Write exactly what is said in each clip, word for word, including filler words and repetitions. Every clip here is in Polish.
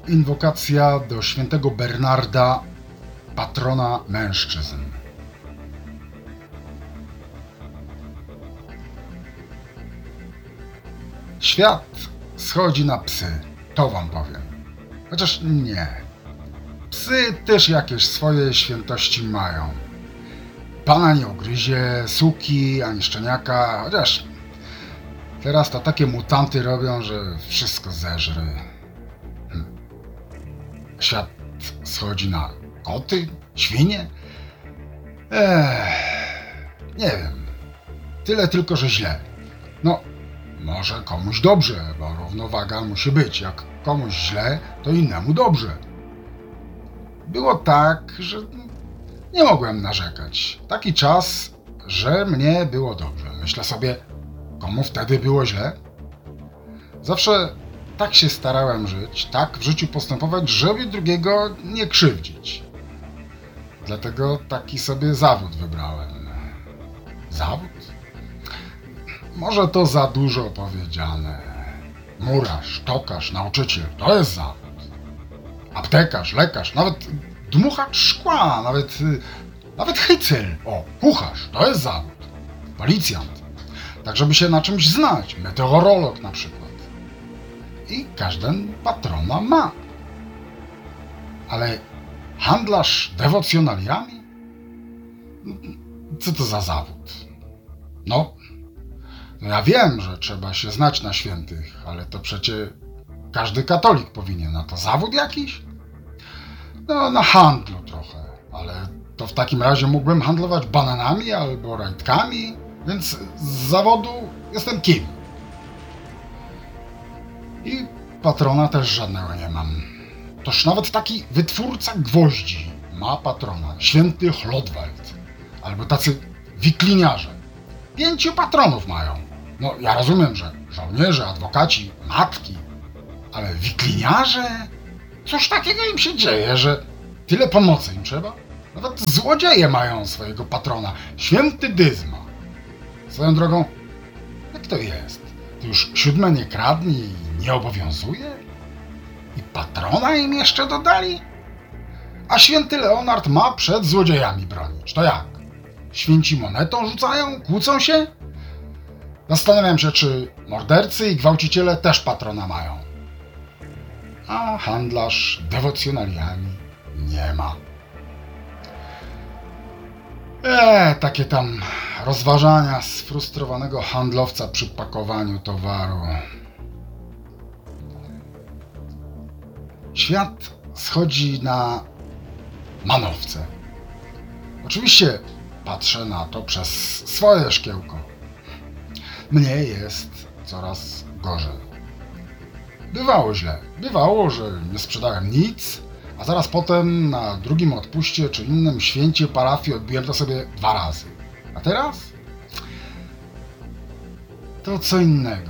Inwokacja do świętego Bernarda, patrona mężczyzn. Świat schodzi na psy, to wam powiem. Chociaż nie. Psy też jakieś swoje świętości mają. Pana nie ugryzie, suki, ani szczeniaka, chociaż teraz to takie mutanty robią, że wszystko zeżre. Hm. Świat schodzi na koty, świnie? Ech, nie wiem. Tyle tylko, że źle. No, może komuś dobrze, bo równowaga musi być. Jak komuś źle, to innemu dobrze. Było tak, że nie mogłem narzekać. Taki czas, że mnie było dobrze. Myślę sobie, komu wtedy było źle? Zawsze tak się starałem żyć, tak w życiu postępować, żeby drugiego nie krzywdzić. Dlatego taki sobie zawód wybrałem. Zawód? Może to za dużo powiedziane. Murarz, tokarz, nauczyciel, to jest zawód. Aptekarz, lekarz, nawet dmuchacz szkła, nawet, nawet hycel, o, kucharz, to jest zawód. Policjant, tak żeby się na czymś znać, meteorolog na przykład. I każdy patrona ma. Ale handlarz dewocjonaliami? Co to za zawód? No, ja wiem, że trzeba się znać na świętych, ale to przecie każdy katolik powinien, a to zawód jakiś? No, na handlu trochę, ale to w takim razie mógłbym handlować bananami albo rajtkami, więc z zawodu jestem kim? I patrona też żadnego nie mam. Toż nawet taki wytwórca gwoździ ma patrona, święty Chlodwald, albo tacy wikliniarze. Pięciu patronów mają. No, ja rozumiem, że żołnierze, adwokaci, matki, ale wikliniarze? Cóż takiego im się dzieje, że tyle pomocy im trzeba? Nawet złodzieje mają swojego patrona, święty Dyzma. Swoją drogą, jak to jest? To już siódme nie kradnie i nie obowiązuje? I patrona im jeszcze dodali? A święty Leonard ma przed złodziejami bronić. To jak? Święci monetą rzucają? Kłócą się? Zastanawiam się, czy mordercy i gwałciciele też patrona mają. A handlarz dewocjonaliami nie ma. Eee, takie tam rozważania sfrustrowanego handlowca przy pakowaniu towaru. Świat schodzi na manowce. Oczywiście patrzę na to przez swoje szkiełko. Mnie jest coraz gorzej. Bywało źle. Bywało, że nie sprzedałem nic, a zaraz potem na drugim odpuście czy innym święcie parafii odbiłem to sobie dwa razy. A teraz? To co innego.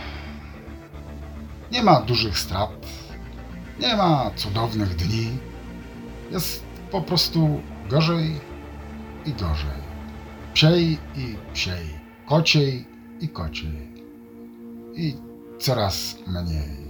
Nie ma dużych strat, nie ma cudownych dni. Jest po prostu gorzej i gorzej. Psiej i psiej. Kociej i kociej. I coraz mniej.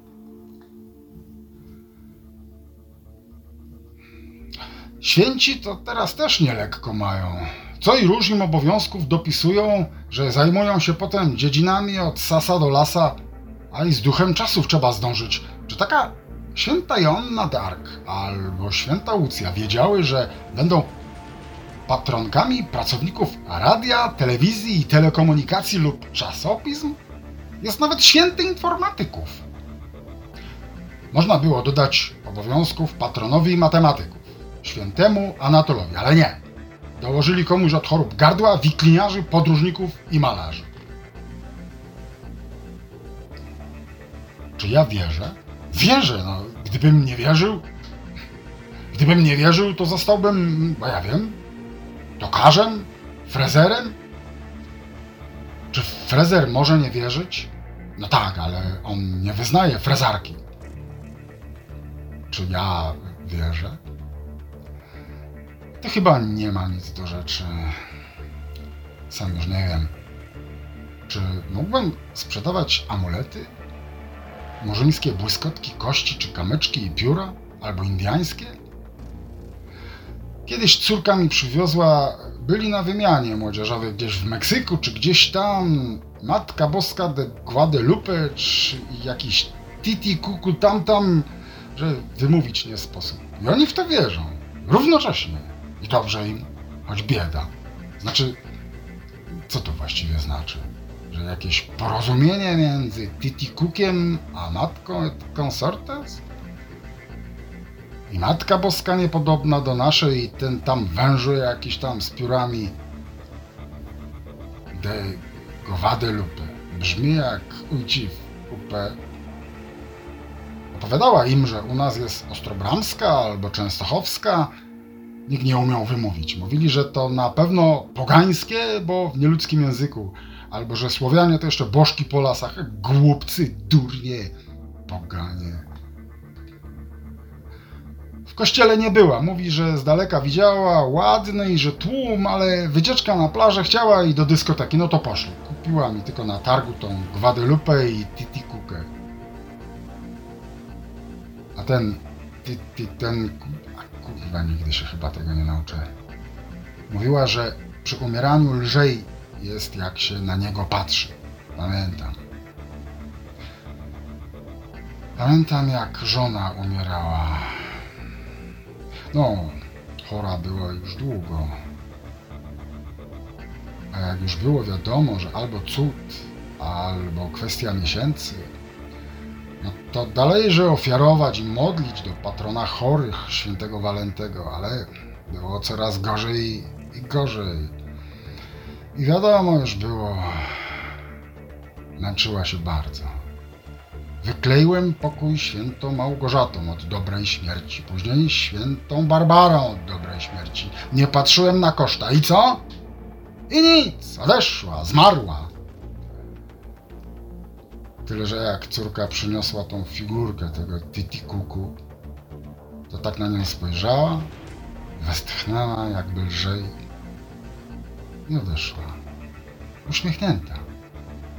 Święci to teraz też nie lekko mają. Co i róż im obowiązków dopisują, że zajmują się potem dziedzinami od sasa do lasa, a i z duchem czasów trzeba zdążyć. Czy taka święta Joanna d'Arc albo święta Łucja wiedziały, że będą patronkami pracowników radia, telewizji i telekomunikacji lub czasopism? Jest nawet święty informatyków. Można było dodać obowiązków patronowi matematyków, świętemu Anatolowi, ale nie. Dołożyli komuś od chorób gardła, wikliniarzy, podróżników i malarzy. Czy ja wierzę? Wierzę, no. Gdybym nie wierzył, gdybym nie wierzył, to zostałbym, bo ja wiem, tokarzem, frezerem. Czy frezer może nie wierzyć? No tak, ale on nie wyznaje frezarki. Czy ja wierzę? To chyba nie ma nic do rzeczy. Sam już nie wiem. Czy mógłbym sprzedawać amulety? murzyńskie błyskotki, kości czy kamyczki i pióra? Albo indiańskie? Kiedyś córka mi przywiozła, byli na wymianie młodzieżowej gdzieś w Meksyku, czy gdzieś tam, Matka Boska de Guadalupe, czy jakiś Titi Kuku tam tam, że wymówić nie sposób. I oni w to wierzą, równocześnie. I dobrze im, choć bieda. Znaczy, co to właściwie znaczy? Że jakieś porozumienie między Titi Kukiem a Matką et Consortes? I Matka Boska niepodobna do naszej, i ten tam wężu jakiś tam z piórami de Guadalupe. Brzmi jak ujci w U P. Opowiadała im, że u nas jest Ostrobramska albo Częstochowska. Nikt nie umiał wymówić. Mówili, że to na pewno pogańskie, bo w nieludzkim języku. Albo że Słowianie to jeszcze bożki po lasach. Głupcy, durnie, poganie. W kościele nie była. Mówi, że z daleka widziała, ładny i że tłum, ale wycieczka na plażę chciała i do dyskoteki. No to poszli. Kupiła mi tylko na targu tą Guadalupe i Titi Kukę. A ten, ty, ty, ten, a kurwa, nigdy się chyba tego nie nauczę. Mówiła, że przy umieraniu lżej jest, jak się na niego patrzy. Pamiętam. Pamiętam, jak żona umierała. No, chora była już długo. A jak już było wiadomo, że albo cud, albo kwestia miesięcy, no to dalej, że ofiarować i modlić do patrona chorych, świętego Walentego, ale było coraz gorzej i gorzej. I wiadomo już było, męczyła się bardzo. Wykleiłem pokój świętą Małgorzatą od dobrej śmierci, później świętą Barbarą od dobrej śmierci. Nie patrzyłem na koszta. I co? I nic, odeszła, zmarła. Tyle, że jak córka przyniosła tą figurkę tego Titi Kuku, to tak na nią spojrzała, westchnęła jakby lżej i odeszła. Uśmiechnięta.